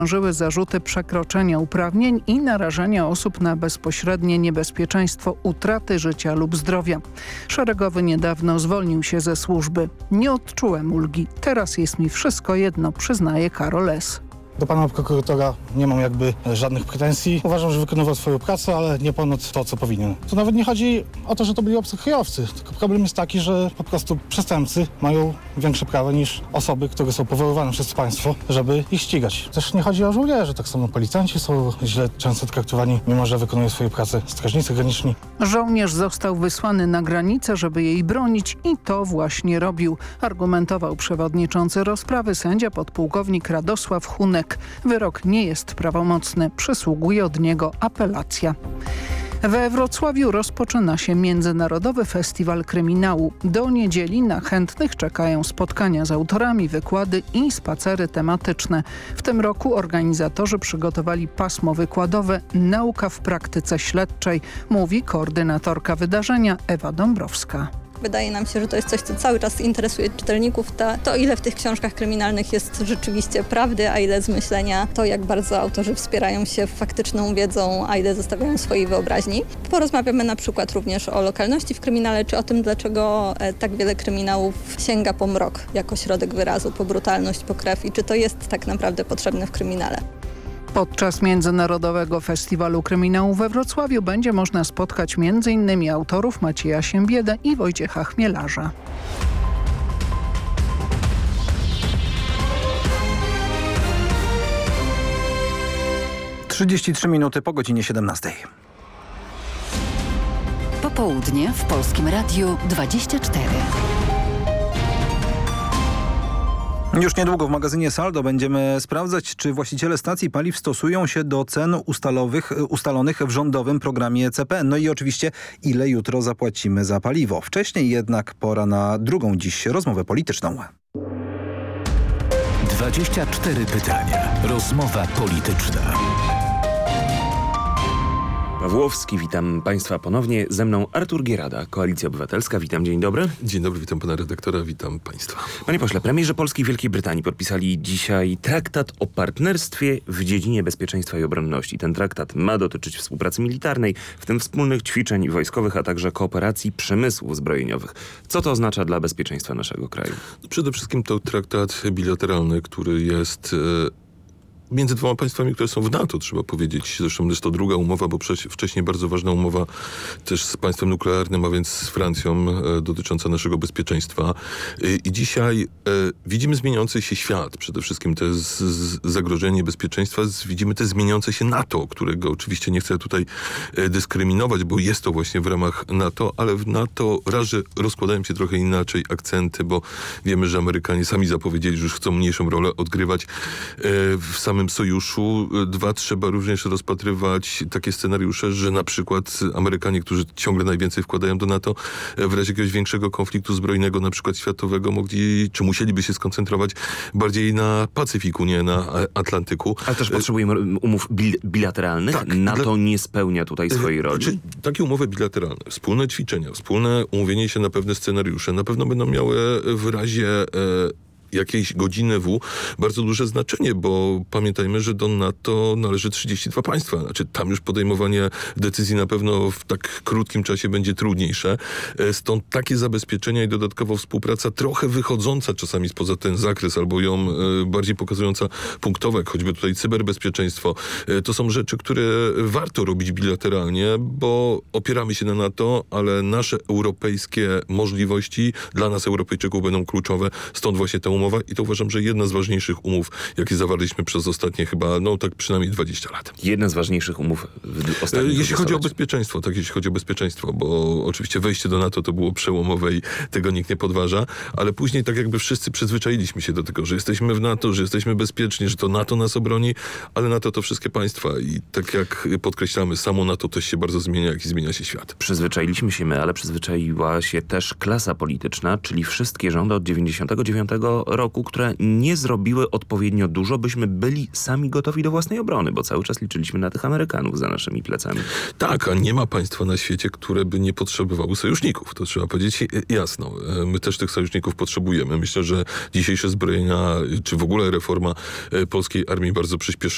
Żyły zarzuty przekroczenia uprawnień i narażania osób na bezpośrednie niebezpieczeństwo utraty życia lub zdrowia. Szeregowy niedawno zwolnił się ze służby. Nie odczułem ulgi. Teraz jest mi wszystko jedno, przyznaje Karol S. Do pana prokuratora nie mam żadnych pretensji. Uważam, że wykonywał swoją pracę, ale nie ponad to, co powinien. To nawet nie chodzi o to, że to byli obcokrajowcy, tylko problem jest taki, że po prostu przestępcy mają większe prawa niż osoby, które są powoływane przez państwo, żeby ich ścigać. Też nie chodzi o żołnierzy, tak samo policjanci są źle często traktowani, mimo że wykonują swoją pracę strażnicy graniczni. Żołnierz został wysłany na granicę, żeby jej bronić i to właśnie robił, argumentował przewodniczący rozprawy sędzia podpułkownik Radosław Hunek. Wyrok nie jest prawomocny, przysługuje od niego apelacja. We Wrocławiu rozpoczyna się Międzynarodowy Festiwal Kryminału. Do niedzieli na chętnych czekają spotkania z autorami, wykłady i spacery tematyczne. W tym roku organizatorzy przygotowali pasmo wykładowe Nauka w praktyce śledczej, mówi koordynatorka wydarzenia Ewa Dąbrowska. Wydaje nam się, że to jest coś, co cały czas interesuje czytelników. To ile w tych książkach kryminalnych jest rzeczywiście prawdy, a ile zmyślenia, to jak bardzo autorzy wspierają się faktyczną wiedzą, a ile zostawiają swojej wyobraźni. Porozmawiamy na przykład również o lokalności w kryminale, czy o tym, dlaczego tak wiele kryminałów sięga po mrok jako środek wyrazu, po brutalność, po krew i czy to jest tak naprawdę potrzebne w kryminale. Podczas Międzynarodowego Festiwalu Kryminału we Wrocławiu będzie można spotkać m.in. autorów Macieja Siembiedę i Wojciecha Chmielarza. Trzydzieści 3 po godzinie 17. Popołudnie w Polskim Radiu 24. Już niedługo w magazynie Saldo będziemy sprawdzać, czy właściciele stacji paliw stosują się do cen ustalonych w rządowym programie CPN. No i oczywiście, ile jutro zapłacimy za paliwo. Wcześniej jednak pora na drugą dziś rozmowę polityczną. 24 pytania. Rozmowa polityczna. Pawłowski, witam Państwa ponownie. Ze mną Artur Gierada, Koalicja Obywatelska. Witam, dzień dobry. Dzień dobry, witam pana redaktora, witam Państwa. Panie pośle, premierzy Polski i Wielkiej Brytanii podpisali dzisiaj traktat o partnerstwie w dziedzinie bezpieczeństwa i obronności. Ten traktat ma dotyczyć współpracy militarnej, w tym wspólnych ćwiczeń wojskowych, a także kooperacji przemysłów zbrojeniowych. Co to oznacza dla bezpieczeństwa naszego kraju? Przede wszystkim to traktat bilateralny, który jest między dwoma państwami, które są w NATO, trzeba powiedzieć. Zresztą jest to druga umowa, bo wcześniej bardzo ważna umowa też z państwem nuklearnym, a więc z Francją, dotycząca naszego bezpieczeństwa. I dzisiaj widzimy zmieniający się świat. Przede wszystkim to jest zagrożenie bezpieczeństwa. Widzimy też zmieniające się NATO, którego oczywiście nie chcę tutaj dyskryminować, bo jest to właśnie w ramach NATO, ale w NATO raz, że rozkładają się trochę inaczej akcenty, bo wiemy, że Amerykanie sami zapowiedzieli, że już chcą mniejszą rolę odgrywać w samym sojuszu. Dwa, trzeba również rozpatrywać takie scenariusze, że na przykład Amerykanie, którzy ciągle najwięcej wkładają do NATO, w razie jakiegoś większego konfliktu zbrojnego, na przykład światowego, musieliby się skoncentrować bardziej na Pacyfiku, nie na Atlantyku. Ale też potrzebujemy umów bilateralnych. Tak, NATO nie spełnia tutaj swojej roli. Znaczy, takie umowy bilateralne, wspólne ćwiczenia, wspólne umówienie się na pewne scenariusze na pewno będą miały w razie jakiejś godziny bardzo duże znaczenie, bo pamiętajmy, że do NATO należy 32 państwa. Znaczy tam już podejmowanie decyzji na pewno w tak krótkim czasie będzie trudniejsze. Stąd takie zabezpieczenia i dodatkowo współpraca trochę wychodząca czasami spoza ten zakres, albo ją bardziej pokazująca punktowo, jak choćby tutaj cyberbezpieczeństwo. To są rzeczy, które warto robić bilateralnie, bo opieramy się na NATO, ale nasze europejskie możliwości dla nas Europejczyków będą kluczowe. Stąd właśnie ta umowa i to uważam, że jedna z ważniejszych umów, jakie zawarliśmy przez ostatnie chyba, tak przynajmniej 20 lat. Jedna z ważniejszych umów w ostatnich jeśli chodzi o bezpieczeństwo, tak, jeśli chodzi o bezpieczeństwo, bo oczywiście wejście do NATO to było przełomowe i tego nikt nie podważa, ale później tak jakby wszyscy przyzwyczailiśmy się do tego, że jesteśmy w NATO, że jesteśmy bezpieczni, że to NATO nas obroni, ale NATO to wszystkie państwa i tak jak podkreślamy, samo NATO też się bardzo zmienia, jak i zmienia się świat. Przyzwyczailiśmy się my, ale przyzwyczaiła się też klasa polityczna, czyli wszystkie rządy od 99 roku, które nie zrobiły odpowiednio dużo, byśmy byli sami gotowi do własnej obrony, bo cały czas liczyliśmy na tych Amerykanów za naszymi plecami. Tak, a nie ma państwa na świecie, które by nie potrzebowały sojuszników. To trzeba powiedzieć jasno. My też tych sojuszników potrzebujemy. Myślę, że dzisiejsze zbrojenia, czy w ogóle reforma polskiej armii bardzo przyspieszy